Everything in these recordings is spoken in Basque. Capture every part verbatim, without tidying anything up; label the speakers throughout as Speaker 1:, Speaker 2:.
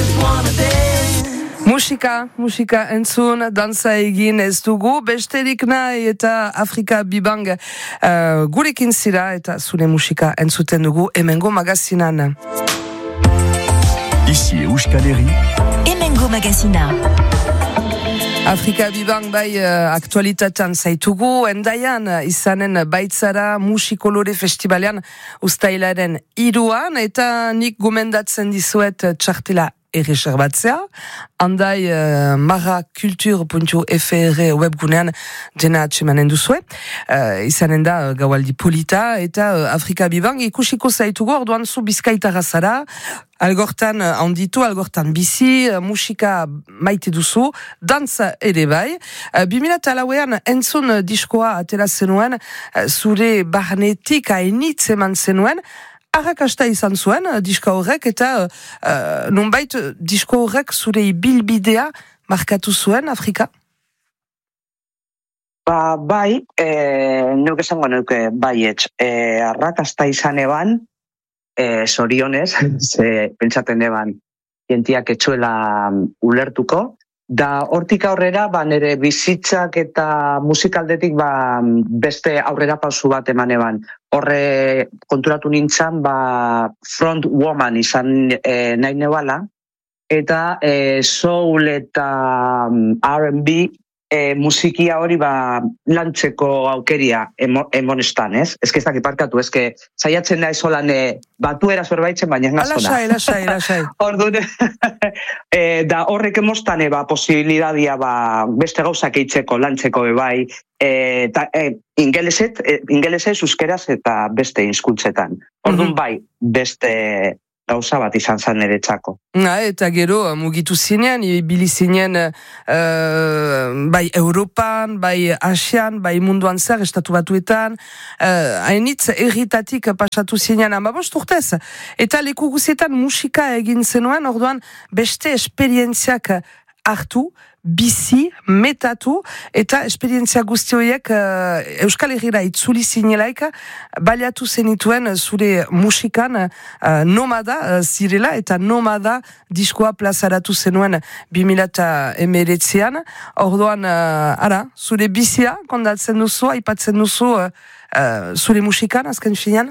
Speaker 1: Musika, musika entzun, danza egin ez dugu, besterik nahi eta Afrika Bibang uh, gurekin zira eta zure musika entzuten dugu Hemengo Magazinan.
Speaker 2: Ici Euskal Herri.
Speaker 3: Hemengo Magazina.
Speaker 1: Afrika Bibang bai uh, aktualitatean zaitugu, endaian uh, izanen baitzara musikolore festivalean ustailaren iruan, eta nik gomendatzen dizuet uh, txartela erreserbatzea, handai uh, marakultur puntu f r webgunean dena atxemanen duzue, uh, izanen da uh, gaualdi polita, eta uh, Afrika Bibang ikusiko zaitugu, orduan zu bizkaitarra zara, algortan handitu, algortan bizi, uh, musika maite duzu, dantza ere bai. Uh, bi mila eta lauean entzun uh, diskoa atera zenuen, uh, zure barnetik hainitz eman zenuen, arrakasta izan zuen, uh, diska horrek, eta uh, nonbait disko horrek zure ibilbidea markatu zuen, Afrika?
Speaker 4: Ba, bai, e, neuk esango neuke baietz, e, arrakasta izan eban, e, sorionez, ze pentsaten eban, jentiak etxuela ulertuko, da hortik aurrera, ba, nire bizitzak eta musikaldetik ba, beste aurrera pausu bat eman eban. Horre konturatu nintzen, ba, front woman izan e, nahi nebala, eta e, soul eta R and B e, musikia hori ba, lantzeko aukeria emo, emonestan, ez? Ez que ez dakit parkatu, ez que saiatzen da ezolan e, batuera zorbaitzen, baina engazona.
Speaker 1: Alasai, alasai, alasai.
Speaker 4: Orduan, e, da horrek emostane ba, posibilidadia ba, beste gauzak eitzeko, lantzeko bebai, e, ta, e, ingeleset, e, ingelesez, euskeraz eta beste hizkuntzetan. Orduan mm-hmm. bai, beste gauza bat izan zen eretzako.
Speaker 1: Na, eta gero, mugitu zinean, ibili zinean uh, bai Europan, bai Asian, bai munduan zer, estatu batuetan, uh, hainitz erritatik pasatu zinean amabost urtez. Eta leku guzietan musika egin zenuen, orduan beste esperientziak hartu, bizi, metatu, eta esperientzia guzti horiek uh, Euskal Herrira itzuli zinelaik, baliatu zenituen zure musikan uh, nomada uh, zirela, eta nomada diskoa plazaratu zenuen bi mila hemeretzian. Orduan, uh, ara, zure bizia kondatzen duzu, aipatzen duzu uh, uh, zure musikan, azken finean?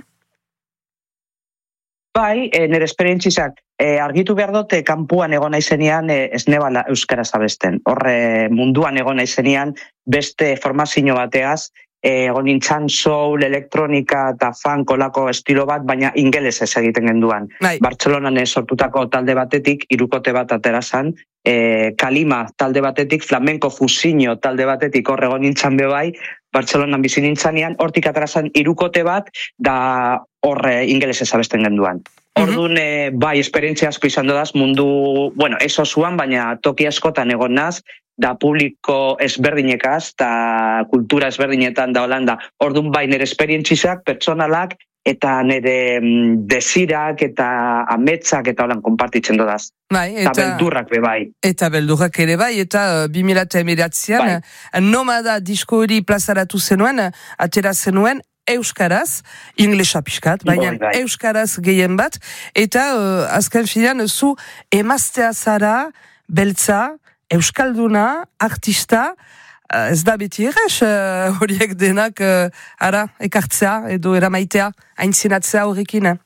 Speaker 4: Bai, e, nire esperientzizak e, argitu behar dute kanpuan egon naizenean e, ez nebala euskaraz abesten. Horre munduan egon naizenean beste formazio bateaz, e, egon nintzen soul, elektronika eta funk olako estilo bat, baina ingelesez egiten genduan.
Speaker 1: Bai.
Speaker 4: Bartzelonan sortutako talde batetik, hirukote bat aterazan, e, Kalima talde batetik, flamenko fusinio talde batetik horre egon nintzen bebai, Bartzelonan bizi nintzanean, hortik aterazan hirukote bat, da horre ingelesez abesten genduan. Orduan, e, bai, esperientzia asko izan dodaz, mundu, bueno, ez osuan, baina toki askotan egon naz, da publiko ezberdinekaz, da kultura ezberdinetan da Holanda. Orduan, bai, nire esperientzizak, pertsonalak, eta nire mm, desirak eta ametsak eta holan konpartitzen dodaz.
Speaker 1: Bai, eta,
Speaker 4: eta beldurrak be bai.
Speaker 1: Eta beldurrak ere bai, eta uh, bi mila hemeretzian bai. Nomada disko hori plazaratu zenuen, atera zenuen, euskaraz, inglesa pixkat, baina bai, bai. Euskaraz gehien bat, eta uh, azken finean zu emaztea zara, beltza, euskalduna, artista, uh, ez da beti errez, uh, horiek denak uh, ara, ekartzea edo eramaitea, aintzinatzea horrekin. Eh?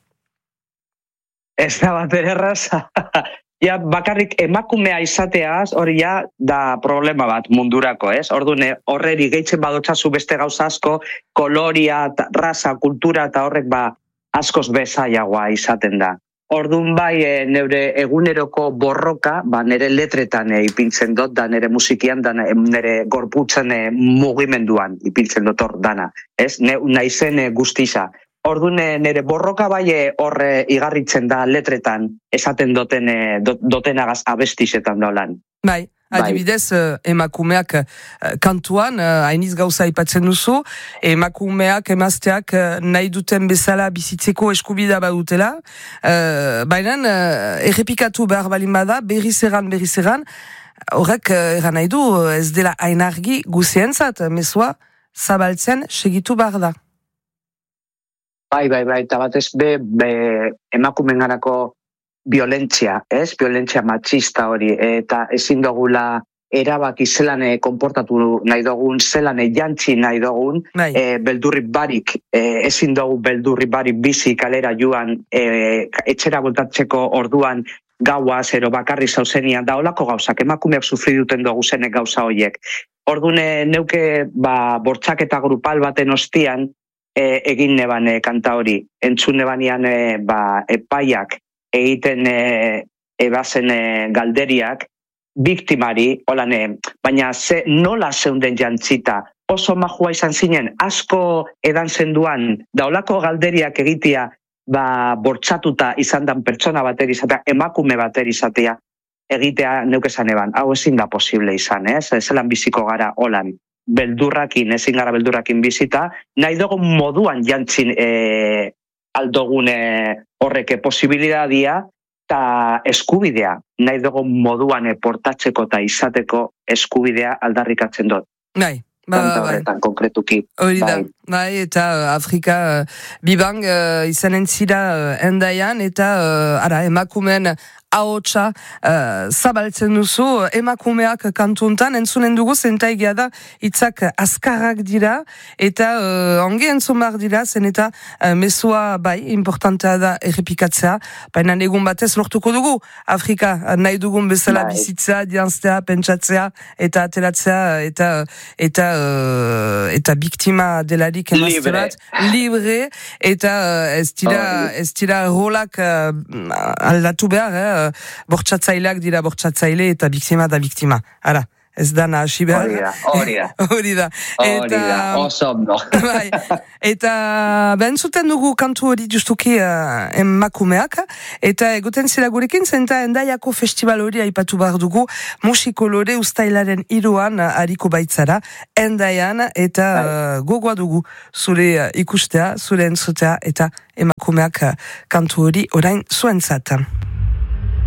Speaker 4: Ez da bat erraza. Ja, bakarrik emakumea izateaz, hori ja da problema bat mundurako, ez? Orduan, horreri gehitzen badotzazu beste gauza asko, koloria, raza, kultura eta horrek ba askoz bezaiagoa izaten da. Orduan bai, e, neure eguneroko borroka, ba, nire letretan e, ipintzen dut, da nire musikian, da nire gorputzen e, mugimenduan ipintzen dut hor dana, ez? Ne, naizen e, guztiza. Orduan nire borroka bai horre igarritzen da letretan esaten doten, dotenagaz abestizetan daulan.
Speaker 1: Bai, adibidez, bai. Emakumeak kantuan, hainiz gauza aipatzen duzu, emakumeak, emazteak nahi duten bezala bizitzeko eskubida badutela, baina errepikatu behar balin bada, berriz eran, berriz eran, horrek eran nahi du, ez dela hain argi guzientzat, mezua zabaltzen segitu behar da.
Speaker 4: Bai, bai, bai, eta batez be, be emakumen garako violentzia, ez? Violentzia matxista hori, eta ezin dugula erabaki zelan konportatu nahi dugun, zelan jantzi nahi dugun, e, beldurri barik, e, ezin dugu beldurri barik bizi kalera joan, e, etxera voltatzeko orduan gaua, zero bakarri zauzenian, da olako gauzak, emakumeak sufri duten dugu zenek gauza horiek. Ordune neuke ba, bortxaketa grupal baten ostian, e, egin neban e, kanta hori, entzun nebanian e, ba, epaiak egiten e, ebazen e, galderiak, biktimari, olane, baina ze, nola zeunden jantzita, oso majua izan zinen, asko edan zenduan, da olako galderiak egitea, ba, bortxatuta izan dan pertsona bater izatea, emakume bater izatea, egitea neukezan eban, hau ezin da posible izan, ez? Zelan biziko gara holan, beldurrakin, ezin gara beldurrakin bizita, nahi dugu moduan jantzin e, aldogune horreke posibilidadia, eta eskubidea, nahi dugu moduan portatzeko eta izateko eskubidea aldarrikatzen dut.
Speaker 1: Bai, ba,
Speaker 4: bai. Konkretuki.
Speaker 1: Hori da, bai, eta Afrika uh, bibang uh, izanen zira uh, endaian, eta uh, ara, emakumen ahotsa uh, zabaltzen duzu, emakumeak kantuntan, entzunen dugu, zenta egia da, hitzak azkarrak dira, eta uh, ongi entzun behar dira, zen eta uh, mesua, bai, importantea da errepikatzea, baina egun batez lortuko dugu, Afrika nahi dugun bezala bai. Bizitzea, dianztea, pentsatzea, eta ateratzea, eta eta uh, eta biktima delarik emazte bat, libre, eta uh, ez dira, oh, ez dira rolak uh, aldatu behar, eh? Bortxatzaileak dira bortxatzaile eta biktima da biktima. Ara, ez da nahasi behar.
Speaker 4: Hori da, hori da.
Speaker 1: Hori da,
Speaker 4: oso ondo.
Speaker 1: Eta behentzuten dugu kantu hori justuki uh, emakumeak, eta egoten zela gurekin, zenta Endaiako festival hori aipatu behar dugu, Musikolore ustailaren iruan uh, hariko baitzara, Endaian, eta uh, gogoa dugu zure uh, ikustea, zure entzutea, eta emakumeak uh, kantu hori orain zuentzat.